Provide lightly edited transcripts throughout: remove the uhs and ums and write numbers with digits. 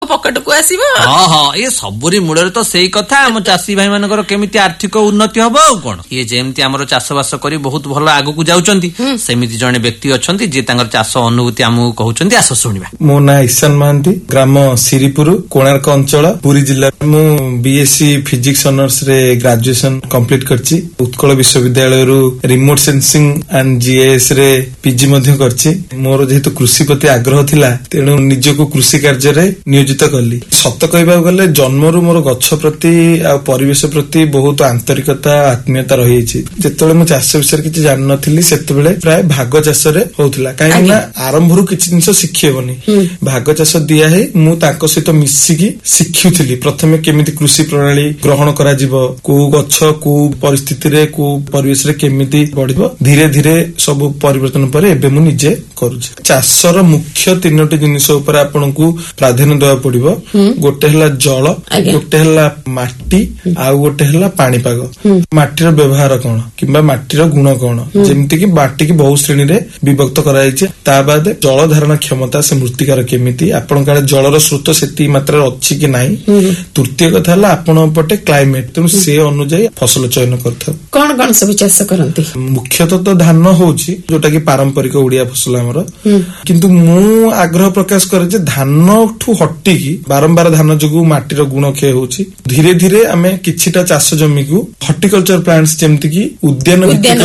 Pocket କୁ ଆସିବ। ହଁ ହଁ, ଏ ସବୁରି ମୂଳରେ ତ ସେଇ କଥା, ଆମ ଚାଷୀ ଭାଇ ମାନଙ୍କର କେମିତି ଆର୍ଥିକ ଉନ୍ନତି ହବ ଆଉ କଣ। ଇଏ ଯେମିତି ଆମର ଚାଷବାସ କରି ବହୁତ ଭଲ ଆଗକୁ ଯାଉଛନ୍ତି, ସେମିତି ଜଣେ ବ୍ୟକ୍ତି ଅଛନ୍ତି ଯିଏ ତାଙ୍କର ଚାଷ ଅନୁଭୂତି ଆମକୁ କହୁଛନ୍ତି। ଆସ ଶୁଣିବା। ମୋ ନାଁ ଇଶାନ ମହାନ୍ତି, ଗ୍ରାମ ସିରିପୁର, କୋଣାର୍କ ଅଞ୍ଚଳ, ପୁରୀ ଜିଲ୍ଲା। ମୁଁ ବିଏସସି ଫିଜିକ୍ସ ଅନର୍ସ ରେ ଗ୍ରାଜୁଏସନ କମ୍ପ୍ଲିଟ କରିଛି। ଉତ୍କଳ ବିଶ୍ୱବିଦ୍ୟାଳୟରୁ ରିମୋଟ ସେନ୍ସିଂ ଆଣ୍ଡ ଜିଆଇଏସ୍ ରେ ପିଜି ମଧ୍ୟ କରିଛି। ମୋର ଯେହେତୁ କୃଷି ପ୍ରତି ଆଗ୍ରହ ଥିଲା, ତେଣୁ ନିଜକୁ କୃଷି କାର୍ଯ୍ୟରେ ନିୟୋଜିତ କଲି। ସତ କହିବାକୁ ଗଲେ ଜନ୍ମରୁ ମୋର ଗଛ ପ୍ରତି ଆଉ ପରିବେଶ ପ୍ରତି ବହୁତ ଆନ୍ତରିକତା, ଆତ୍ମୀୟତା ରହିଯାଇଛି। ଯେତେବେଳେ ମୁଁ ଚାଷ ବିଷୟରେ କିଛି ଜାଣିନଥିଲି, ସେତେବେଳେ ପ୍ରାୟ ଭାଗ ଚାଷରେ ହଉଥିଲା। କାହିଁକି ନା ଆରମ୍ଭରୁ କିଛି ଜିନିଷ ଶିଖି ହେବନି, ଭାଗ ଚାଷ ଦିଆ ହେଇ ମୁଁ ତାଙ୍କ ସହିତ ମିଶିକି ଶିଖୁଥିଲି। ପ୍ରଥମେ କେମିତି କୃଷି ପ୍ରଣାଳୀ ଗ୍ରହଣ କରାଯିବ, କୋଉ ଗଛ କୋଉ ପରିସ୍ଥିତିରେ କୋଉ ପରିବେଶରେ କେମିତି ବଢିବ, ଧୀରେ ଧୀରେ ସବୁ ପରିବର୍ତ୍ତନ ପରେ ଏବେ ମୁଁ ନିଜେ କରୁଛି। ଚାଷର ମୁଖ୍ୟ 3ଟି ଜିନିଷ ଉପରେ ଆପଣଙ୍କୁ ପ୍ରାଧାନ୍ୟ ଦେବାକୁ ପଡିବ। ଗୋଟେ ହେଲା ଜଳ, ଗୋଟେ ହେଲା ମାଟି, ଆଉ ଗୋଟେ ହେଲା ପାଣିପାଗ। ମାଟିର ବ୍ୟବହାର କଣ କିମ୍ବା ମାଟିର ଗୁଣ କଣ, ଯେମିତି କି ମାଟିକି ବହୁ ଶ୍ରେଣୀରେ ବିଭକ୍ତ କରାଯାଇଛି। ତା ବାଦ ଜଳ ଧାରଣ କ୍ଷମତା, ସେ ମୃତ୍ତିକାର କେମିତି, ଆପଣଙ୍କ ଆଡେ ଜଳର ସ୍ରୋତ ସେତିକି ମାତ୍ରାରେ ଅଛି କି ନାହିଁ। ତୃତୀୟ କଥା ହେଲା ଆପଣଙ୍କ ପଟେ କ୍ଲାଇମେଟ, ତେଣୁ ସେ ଅନୁଯାୟୀ ଫସଲ ଚୟନ କରିଥାଉ। କଣ କଣ ସବୁ ଚାଷ କରନ୍ତି? ମୁଖ୍ୟତଃ ତ ଧାନ ହଉଛି, ଯୋଉଟା କି ପାରମ୍ପରିକ ଓଡିଆ ଫସଲ ଆମର। କିନ୍ତୁ ମୁଁ ଆଗ୍ରହ ପ୍ରକାଶ କରେ ଯେ ଧାନଠୁ ହଟିକି ବାରମ୍ବାର ଧାନ ଯୋଗୁଁ ମାଟିର ଗୁଣ କ୍ଷୟ ହଉଛି। ଧୀରେ ଧୀରେ ଆମେ କିଛିଟା ଚାଷ ଜମିକୁ ହର୍ଟିକଲଚର ପ୍ଲାଣ୍ଟସ, ଯେମିତି କି ଉଦ୍ୟାନ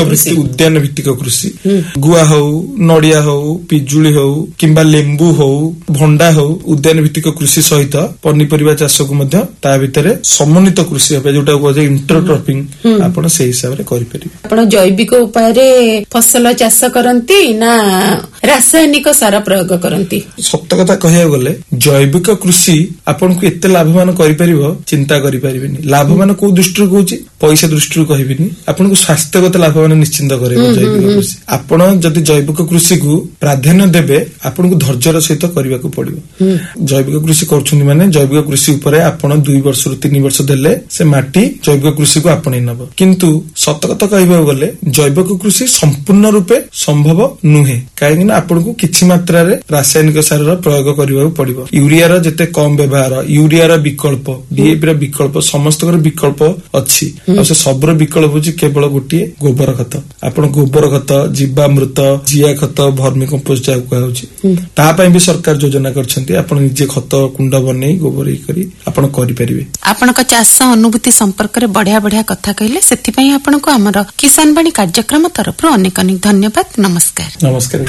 ଭିତ୍ତିକ କୃଷି, ଗୁଆ ହଉ, ନଡିଆ ହଉ, ପିଜୁଳି ହଉ କିମ୍ବା ଲେମ୍ବୁ ହଉ, ଭଣ୍ଡା ହଉ, ଉଦ୍ୟାନ ଭିତ୍ତିକ କୃଷି ସହିତ ପନିପରିବା ଚାଷକୁ ମଧ୍ୟ ତା ଭିତରେ ସମନ୍ୱିତ କୃଷି ଭାବେ, ଯୋଉଟା କୁହାଯାଏ ଇଣ୍ଟରକ୍ରପିଂ, ଆପଣ ସେଇ ହିସାବରେ କରିପାରିବେ। ଆପଣ ଜୈବିକ ଉପାୟରେ ଫସଲ ଚାଷ କରନ୍ତି ନା ରାସାୟନିକ ସାର ପ୍ରୟୋଗ କରନ୍ତି? ସତ କଥା କହିବାକୁ ଗଲେ ଜୈବିକ କୃଷି ଆପଣଙ୍କୁ ଏତେ ଲାଭବାନ କରିପାରିବ ଚିନ୍ତା କରିପାରିବେନି। ଲାଭବାନ କୋଉ ଦୃଷ୍ଟିରୁ କହୁଛି, ପଇସା ଦୃଷ୍ଟିରୁ କହିବିନି, ଆପଣଙ୍କୁ ସ୍ୱାସ୍ଥ୍ୟଗତ ଲାଭବାନ ନିଶ୍ଚିନ୍ତ କରିବ ଜୈବିକ କୃଷି। ଆପଣ ଯଦି ଜୈବିକ କୃଷିକୁ ପ୍ରାଧାନ୍ୟ ଦେବେ, ଆପଣଙ୍କୁ ଧୈର୍ଯ୍ୟର ସହିତ କରିବାକୁ ପଡିବ। ଜୈବିକ କୃଷି କରୁଛନ୍ତି ମାନେ ଜୈବିକ କୃଷି ଉପରେ ଆପଣ 2 ବର୍ଷରୁ 3 ବର୍ଷ ଦେଲେ ସେ ମାଟି ଜୈବିକ କୃଷିକୁ ଆପଣେଇ ନବ। କିନ୍ତୁ ସତ କଥା କହିବାକୁ ଗଲେ ଜୈବିକ କୃଷି ସମ୍ପୂର୍ଣ୍ଣ ରୂପେ ସମ୍ଭବ ନୁହେଁ, କାହିଁକି ନା ଆପଣଙ୍କୁ କିଛି ମାତ୍ରାରେ ରାସାୟନିକ ସାରର ପ୍ରୟୋଗ କରିବାକୁ ପଡିବ। ୟୁରିଆର ଯେତେ କମ ବ୍ୟବହାର, ୟୁରିଆର ବିକଳ୍ପ, ଡିଏପି ର ବିକଳ୍ପ, ସମସ୍ତଙ୍କର ବିକଳ୍ପ ଅଛି। ଆଉ ସେ ସବୁର ବିକଳ୍ପ ହଉଛି କେବଳ ଗୋଟିଏ ଗୋବର ଖତ। ଆପଣ ଗୋବର ଖତ, ଜୀବାମୃତ, ଜିଆ ଖତ, ଭର୍ମି କମ୍ପୋଷ୍ଟ ଯାହାକୁ କୁହାଯାଉଛି, ତା ପାଇଁ ବି ସରକାର ଯୋଜନା କରିଛନ୍ତି। ଆପଣ ନିଜେ ଖତ କୁଣ୍ଡ ବନେଇ ଗୋବର କରି ଆପଣ କରିପାରିବେ। ଆପଣଙ୍କ ଚାଷ ଅନୁଭୂତି ସମ୍ପର୍କରେ ବଢିଆ ବଢିଆ କଥା କହିଲେ, ସେଥିପାଇଁ ଆପଣଙ୍କୁ ଆମର କିଷାନ ବାଣୀ କାର୍ଯ୍ୟକ୍ରମ ତରଫରୁ ଅନେକ ଅନେକ ଧନ୍ୟବାଦ। ନମସ୍କାର। ନମସ୍କାର।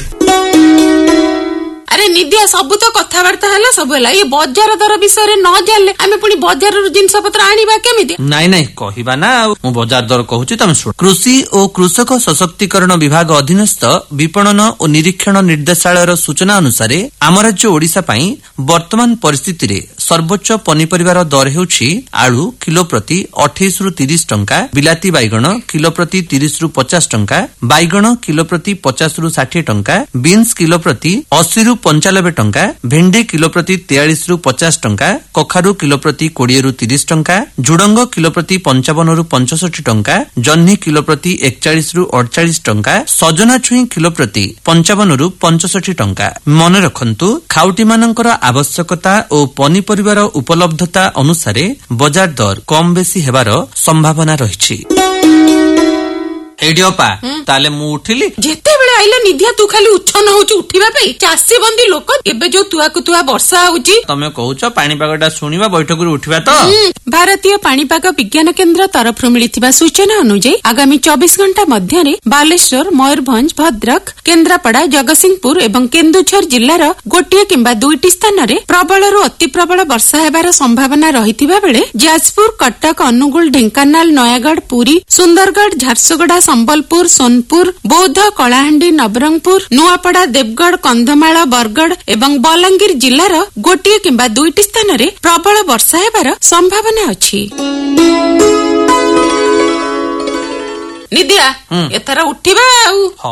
ଆରେ ନିଦିଆ, ସବୁ ତ କଥାବାର୍ତ୍ତା ହେଲା, ସବୁ ହେଲା, ଏ ବଜାର ଦର ବିଷୟରେ ନ ଜାଣିଲେ ଆମେ ପୁଣି ବଜାରରୁ ଜିନିଷ ପତ୍ର ଆଣିବା କେମିତି? ନାଇଁ କହିବା ନା, ଆଉ ମୁଁ ବଜାର ଦର କହୁଛି, ତମେ ଶୁଣ। କୃଷି ଓ କୃଷକ ସଶକ୍ତିକରଣ ବିଭାଗ ଅଧୀନସ୍ଥ ବିପଣନ ଓ ନିରୀକ୍ଷଣ ନିର୍ଦ୍ଦେଶାଳୟର ସୂଚନା ଅନୁସାରେ ଆମ ରାଜ୍ୟ ଓଡିଶା ପାଇଁ ବର୍ତ୍ତମାନ ପରିସ୍ଥିତିରେ ସର୍ବୋଚ୍ଚ ପନିପରିବାର ଦର ହେଉଛି ଆଳୁ କିଲୋ ପ୍ରତି 28 ରୁ 30 ଟଙ୍କା, ବିଲାତି ବାଇଗଣ କିଲୋ ପ୍ରତି 30 ରୁ 50 ଟଙ୍କା, ବାଇଗଣ କିଲୋ ପ୍ରତି 50 ରୁ 60 ଟଙ୍କା, ବିନ୍ସ କିଲୋ ପ୍ରତି 80 ରୁ 95 ଟଙ୍କା, ଭେଣ୍ଡି କିଲୋ ପ୍ରତି 43 ରୁ 50 ଟଙ୍କା, କଖାରୁ କିଲୋ ପ୍ରତି 20 ରୁ 30 ଟଙ୍କା, ଝୁଡଙ୍ଗ କିଲୋ ପ୍ରତି 55 ରୁ 65 ଟଙ୍କା, ଜହ୍ନି କିଲୋ ପ୍ରତି 41 ରୁ 48 ଟଙ୍କା, ସଜନା ଛୁଇଁ କିଲୋ ପ୍ରତି 55 ରୁ 65 ଟଙ୍କା। ମନେ ରଖନ୍ତୁ, ଖାଉଟି ମାନଙ୍କର ଆବଶ୍ୟକତା ଓ ପନିପରିବାର ଉପଲବ୍ଧତା ଅନୁସାରେ ବଜାର ଦର କମ ବେଶୀ ହେବାର ସମ୍ଭାବନା ରହିଛି। ଏଇଠି ଅପା, ତାହେଲେ ମୁଁ ଉଠିଲି। ଯେତେବେଳେ ଆଇଲ ନିଧିଆ, ତୁ ଖାଲି ଉଚ୍ଛନ ହଉଛୁ ଉଠିବା ପାଇଁ। ଚାଷୀ ବନ୍ଦୀ ଲୋକ, ଏବେ ଯୋଉ ତୁଆକୁ ତୁଆ ବର୍ଷା ହଉଛି, ତମେ କହୁଛ ପାଣିପାଗଟା ଶୁଣିବା, ବୈଠକରୁ ଉଠିବା ତ। ଭାରତୀୟ ପାଣିପାଗ ବିଜ୍ଞାନ କେନ୍ଦ୍ର ତରଫରୁ ମିଳିଥିବା ସୂଚନା ଅନୁଯାୟୀ ଆଗାମୀ 24 ଘଣ୍ଟା ମଧ୍ୟରେ ବାଲେଶ୍ୱର, ମୟୂରଭଞ୍ଜ, ଭଦ୍ରକ, କେନ୍ଦ୍ରାପଡା, ଜଗତସିଂହପୁର ଏବଂ କେନ୍ଦୁଝର ଜିଲ୍ଲାର ଗୋଟିଏ କିମ୍ବା 2ଟି ସ୍ଥାନରେ ପ୍ରବଳରୁ ଅତି ପ୍ରବଳ ବର୍ଷା ହେବାର ସମ୍ଭାବନା ରହିଥିବା ବେଳେ ଯାଜପୁର, କଟକ, ଅନୁଗୁଳ, ଢେଙ୍କାନାଳ, ନୟାଗଡ଼, ପୁରୀ, ସୁନ୍ଦରଗଡ଼, ଝାରସୁଗୁଡା, ସମ୍ବଲପୁର, ସୋନପୁର, ବୌଦ୍ଧ, କଳାହାଣ୍ଡି, ନବରଙ୍ଗପୁର, ନୂଆପଡା, ଦେବଗଡ଼, କନ୍ଧମାଳ, ବରଗଡ଼ ଏବଂ ବଲାଙ୍ଗୀର ଜିଲ୍ଲାର ଗୋଟିଏ କିମ୍ବା 2ଟି ସ୍ଥାନରେ ପ୍ରବଳ ବର୍ଷା ହେବାର ସମ୍ଭାବନା ଅଛି। ନିଦିଆ, ଏଥର ଉଠିବା ଆଉ।